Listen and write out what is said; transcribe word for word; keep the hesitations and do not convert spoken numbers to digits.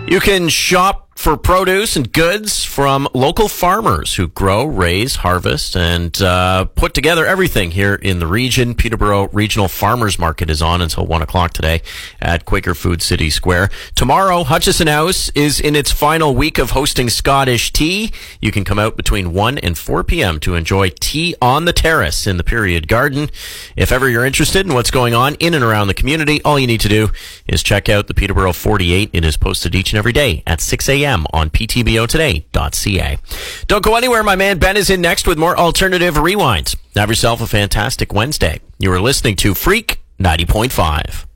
You can shop for produce and goods from local farmers who grow, raise, harvest, and uh, put together everything here in the region. Peterborough Regional Farmers Market is on until one o'clock today at Quaker Food City Square. Tomorrow, Hutchison House is in its final week of hosting Scottish tea. You can come out between one and four p.m. to enjoy tea on the terrace in the Period Garden. If ever you're interested in what's going on in and around the community, all you need to do is check out the Peterborough forty-eight. It is posted each and every day at six a.m. on p t b o today dot c a. Don't go anywhere. My man Ben is in next with more Alternative Rewinds. Have yourself a fantastic Wednesday. You are listening to Freak ninety point five.